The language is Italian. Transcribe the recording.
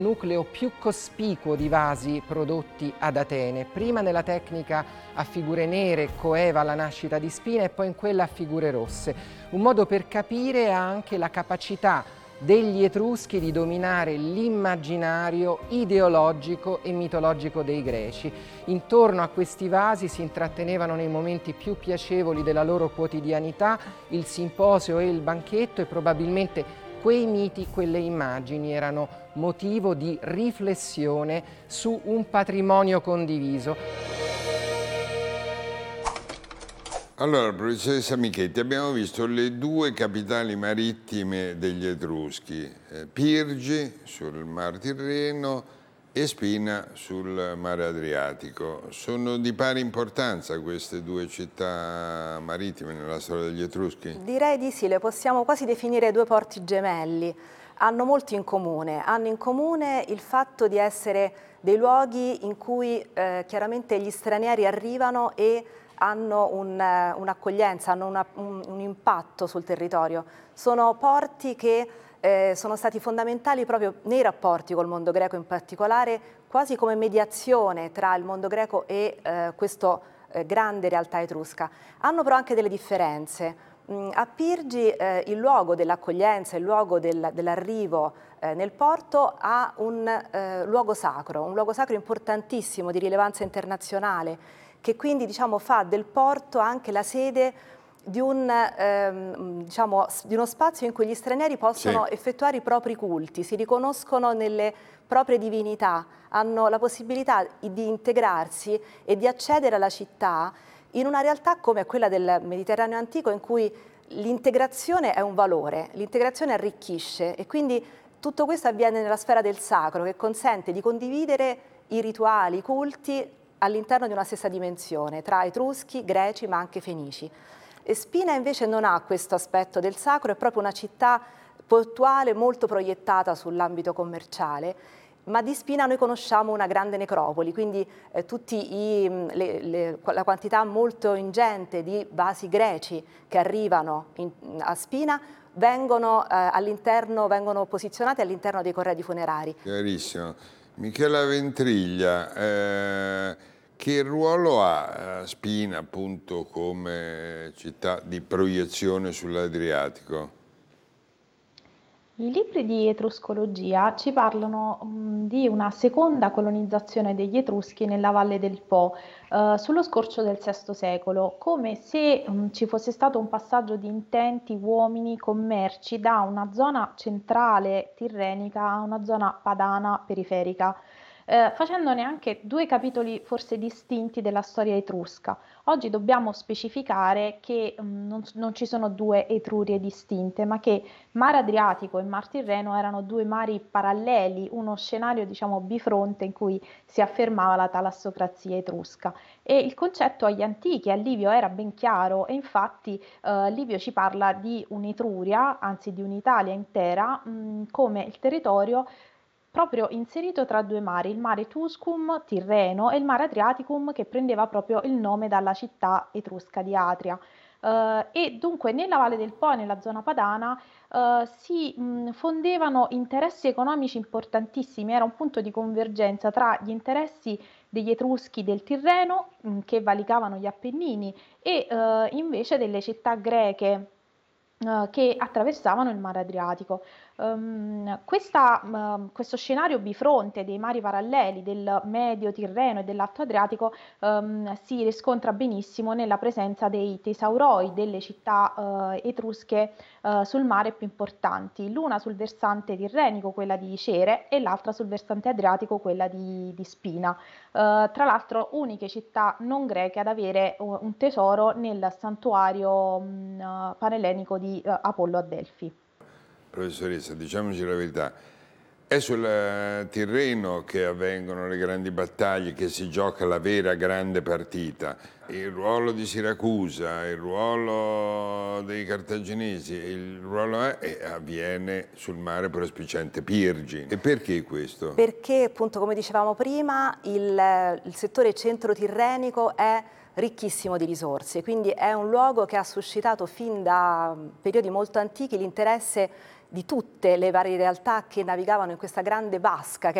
Nucleo più cospicuo di vasi prodotti ad Atene, prima nella tecnica a figure nere coeva la nascita di Spina e poi in quella a figure rosse, un modo per capire anche la capacità degli Etruschi di dominare l'immaginario ideologico e mitologico dei Greci. Intorno a questi vasi si intrattenevano nei momenti più piacevoli della loro quotidianità il simposio e il banchetto, e probabilmente quei miti, quelle immagini erano motivo di riflessione su un patrimonio condiviso. Allora, professoressa Michetti, abbiamo visto le due capitali marittime degli Etruschi, Pirgi sul Mar Tirreno e Spina sul Mare Adriatico. Sono di pari importanza queste due città marittime nella storia degli Etruschi? Direi di sì, le possiamo quasi definire due porti gemelli. Hanno molto in comune. Hanno in comune il fatto di essere dei luoghi in cui chiaramente gli stranieri arrivano e hanno un'accoglienza, hanno un impatto sul territorio. Sono porti che sono stati fondamentali proprio nei rapporti col mondo greco in particolare, quasi come mediazione tra il mondo greco e questo grande realtà etrusca. Hanno però anche delle differenze. A Pirgi il luogo dell'accoglienza, il luogo dell'arrivo nel porto ha un luogo sacro importantissimo di rilevanza internazionale, che quindi fa del porto anche la sede di uno spazio in cui gli stranieri possono effettuare i propri culti, si riconoscono nelle proprie divinità, hanno la possibilità di integrarsi e di accedere alla città in una realtà come quella del Mediterraneo antico, in cui l'integrazione è un valore, l'integrazione arricchisce, e quindi tutto questo avviene nella sfera del sacro, che consente di condividere i rituali, i culti all'interno di una stessa dimensione, tra etruschi, greci ma anche fenici. E Spina invece non ha questo aspetto del sacro, è proprio una città portuale molto proiettata sull'ambito commerciale, ma di Spina noi conosciamo una grande necropoli, quindi la quantità molto ingente di vasi greci che arrivano a Spina vengono posizionati all'interno dei corredi funerari. Chiarissimo. Michela Ventriglia, che ruolo ha Spina appunto come città di proiezione sull'Adriatico? I libri di etruscologia ci parlano di una seconda colonizzazione degli Etruschi nella Valle del Po, sullo scorcio del VI secolo, come se ci fosse stato un passaggio di intenti, uomini, commerci da una zona centrale tirrenica a una zona padana periferica, facendone anche due capitoli forse distinti della storia etrusca. Oggi dobbiamo specificare che non ci sono due Etrurie distinte, ma che Mare Adriatico e Mar Tirreno erano due mari paralleli, uno scenario bifronte in cui si affermava la talassocrazia etrusca. E il concetto agli antichi, a Livio, era ben chiaro, e infatti Livio ci parla di un'Etruria, anzi di un'Italia intera, come il territorio proprio inserito tra due mari, il mare Tuscum, Tirreno, e il mare Adriaticum, che prendeva proprio il nome dalla città etrusca di Atria. E dunque nella Valle del Po, nella zona padana, si fondevano interessi economici importantissimi, era un punto di convergenza tra gli interessi degli Etruschi del Tirreno, che valicavano gli Appennini, e invece delle città greche che attraversavano il mare Adriatico. Questo scenario bifronte dei mari paralleli del Medio Tirreno e dell'Alto Adriatico si riscontra benissimo nella presenza dei tesauroi delle città etrusche sul mare più importanti, l'una sul versante tirrenico, quella di Cere, e l'altra sul versante adriatico, quella di Spina. Tra l'altro uniche città non greche ad avere un tesoro nel santuario panellenico di Apollo a Delfi. Professoressa, diciamoci la verità, è sul Tirreno che avvengono le grandi battaglie, che si gioca la vera grande partita. Il ruolo di Siracusa, il ruolo dei cartaginesi, il ruolo avviene sul mare prospiciente Pirgi. E perché questo? Perché appunto, come dicevamo prima, il settore centro-tirrenico è ricchissimo di risorse, quindi è un luogo che ha suscitato fin da periodi molto antichi l'interesse di tutte le varie realtà che navigavano in questa grande vasca che